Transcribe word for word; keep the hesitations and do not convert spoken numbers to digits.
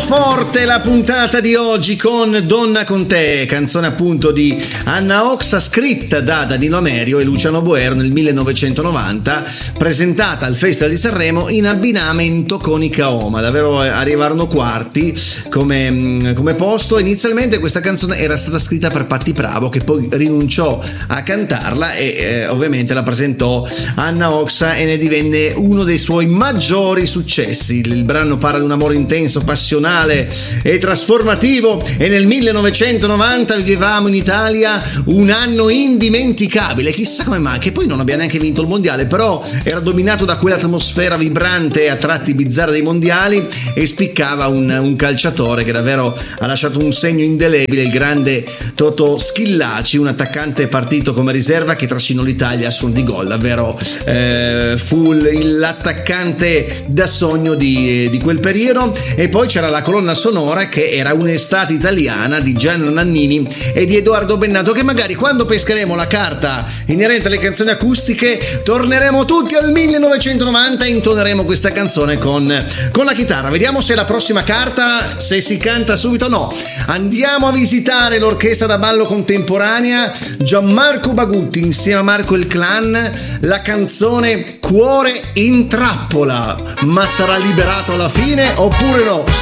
forte la puntata di oggi con Donna con te, canzone appunto di Anna Oxa, scritta da Danilo Amerio e Luciano Boero nel millenovecentonovanta, presentata al Festival di Sanremo in abbinamento con i Kaoma. Davvero arrivarono quarti come, come posto. Inizialmente questa canzone era stata scritta per Patti Bravo, che poi rinunciò a cantarla e eh, ovviamente la presentò Anna Oxa e ne divenne uno dei suoi maggiori successi. Il brano parla di un amore intenso, passionale e trasformativo, e nel millenovecentonovanta vivevamo in Italia un anno indimenticabile, chissà come mai, che poi non abbia neanche vinto il mondiale, però era dominato da quell'atmosfera vibrante e a tratti bizzarra dei mondiali, e spiccava un, un calciatore che davvero ha lasciato un segno indelebile, il grande Totò Schillaci, un attaccante partito come riserva che trascinò l'Italia a suon di gol. Davvero eh, fu l'attaccante da sogno di, di quel periodo. E poi c'era la colonna sonora che era Un'estate italiana di Gianni Nannini e di Edoardo Bennato, che magari quando pescheremo la carta inerente alle canzoni acustiche torneremo tutti al millenovecentonovanta e intoneremo questa canzone con, con la chitarra. Vediamo se la prossima carta, se si canta subito o no. Andiamo a visitare l'orchestra da ballo contemporanea, Gianmarco Bagutti insieme a Marco il Clan, la canzone Cuore in trappola. Ma sarà liberato alla fine oppure no?